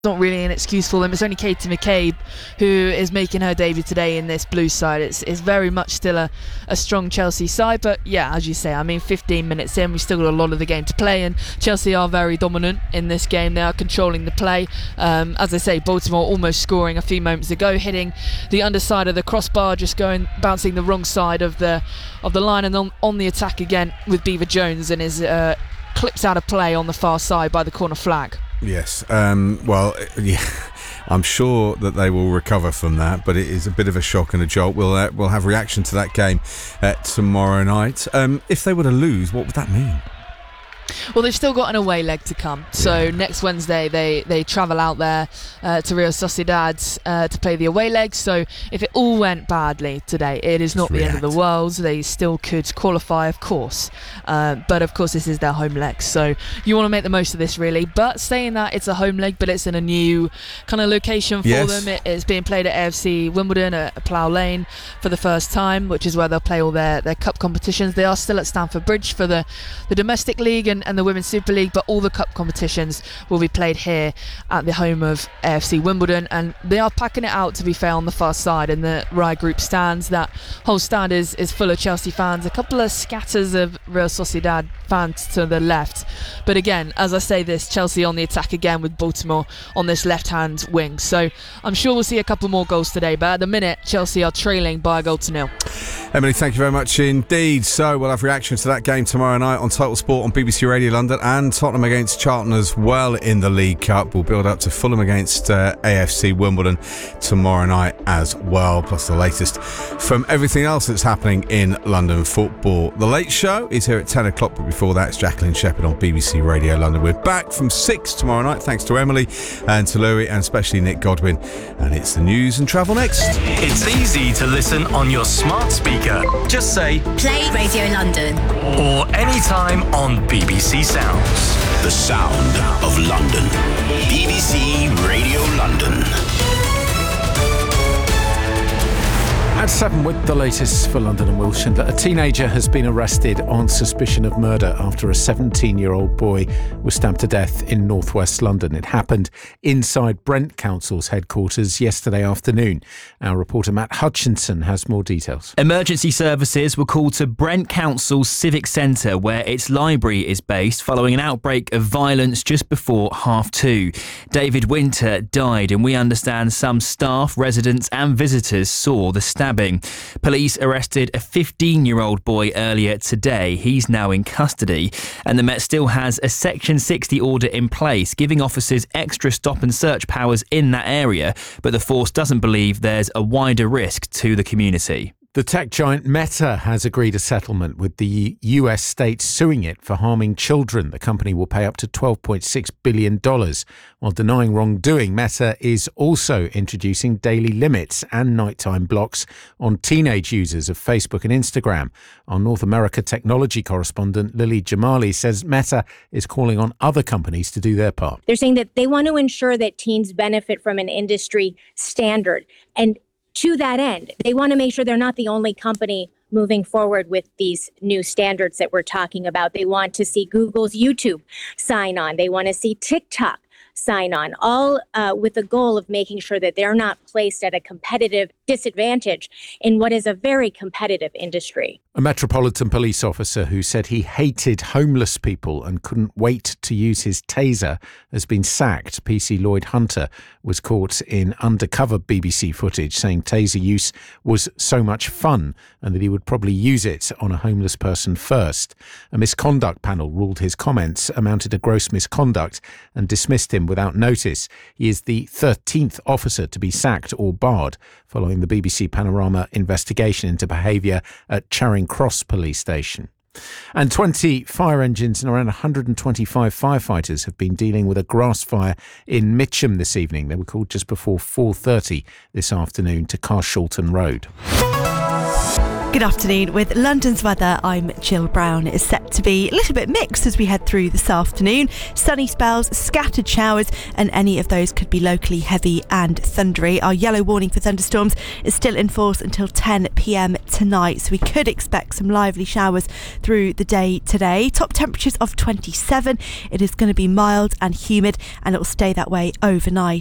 Not really an excuse for them. It's only Katie McCabe who is making her debut today in this Blues side. It's very much still a strong Chelsea side, but yeah, as you say, 15 minutes in, we've still got a lot of the game to play, and Chelsea are very dominant in this game. They are controlling the play. As I say, Baltimore almost scoring a few moments ago, hitting the underside of the crossbar, just bouncing the wrong side of the line, and on the attack again with Beaver Jones, and is clipped out of play on the far side by the corner flag. Yes, yeah, I'm sure that they will recover from that, but it is a bit of a shock and a jolt. We'll have reaction to that game tomorrow night. If they were to lose, what would that mean? Well, they've still got an away leg to come. So next Wednesday they travel out there to Real Sociedad to play the away leg. So if it all went badly today, it is not the end of the world. They still could qualify, of course. But of course, this is their home leg. So you want to make the most of this, really. But saying that, it's a home leg, but it's in a new kind of location for them. It's being played at AFC Wimbledon at Plough Lane for the first time, which is where they'll play all their cup competitions. They are still at Stamford Bridge for the domestic league and the Women's Super League, but all the cup competitions will be played here at the home of AFC Wimbledon, and they are packing it out, to be fair, on the far side in the Rye Group stands. That whole stand is full of Chelsea fans, a couple of scatters of Real Sociedad fans to the left, but again, as I say this, Chelsea on the attack again with Baltimore on this left-hand wing, so I'm sure we'll see a couple more goals today, but at the minute Chelsea are trailing by 1-0. Emily, thank you very much indeed. So we'll have reaction to that game tomorrow night on Total Sport on BBC Radio London, and Tottenham against Charlton as well in the League Cup. We'll build up to Fulham against AFC Wimbledon tomorrow night as well, plus the latest from everything else that's happening in London football. The Late Show is here at 10 o'clock, but before that it's Jacqueline Shepherd on BBC Radio London. We're back from 6 tomorrow night, thanks to Emily and to Louis and especially Nick Godwin, and it's the news and travel next. It's easy to listen on your smart speaker. Just say Play Radio London, or anytime on BBC Sounds. The sound of London. BBC Radio London. At 7 with the latest for London and Will Schindler. A teenager has been arrested on suspicion of murder after a 17-year-old boy was stabbed to death in northwest London. It happened inside Brent Council's headquarters yesterday afternoon. Our reporter Matt Hutchinson has more details. Emergency services were called to Brent Council's Civic Centre, where its library is based, following an outbreak of violence just before 2:30. David Winter died, and we understand some staff, residents and visitors saw the stabbing. Police arrested a 15-year-old boy earlier today. He's now in custody, and the Met still has a Section 60 order in place, giving officers extra stop and search powers in that area, but the force doesn't believe there's a wider risk to the community. The tech giant Meta has agreed a settlement with the US state suing it for harming children. The company will pay up to $12.6 billion. While denying wrongdoing, Meta is also introducing daily limits and nighttime blocks on teenage users of Facebook and Instagram. Our North America technology correspondent Lily Jamali says Meta is calling on other companies to do their part. They're saying that they want to ensure that teens benefit from an industry standard, and to that end, they want to make sure they're not the only company moving forward with these new standards that we're talking about. They want to see Google's YouTube sign on. They want to see TikTok sign on, all with the goal of making sure that they're not placed at a competitive disadvantage in what is a very competitive industry. A Metropolitan Police officer who said he hated homeless people and couldn't wait to use his taser has been sacked. PC Lloyd Hunter was caught in undercover BBC footage saying taser use was so much fun and that he would probably use it on a homeless person first. A misconduct panel ruled his comments amounted to gross misconduct and dismissed him without notice. He is the 13th officer to be sacked or barred following the BBC Panorama investigation into behaviour at Charing Cross Police Station. And 20 fire engines and around 125 firefighters have been dealing with a grass fire in Mitcham this evening. They were called just before 4:30 this afternoon to Carshalton Road. Good afternoon. With London's weather, I'm Jill Brown. It's set to be a little bit mixed as we head through this afternoon. Sunny spells, scattered showers, and any of those could be locally heavy and thundery. Our yellow warning for thunderstorms is still in force until 10 p.m. tonight, so we could expect some lively showers through the day today. Top temperatures of 27. It is going to be mild and humid, and it will stay that way overnight.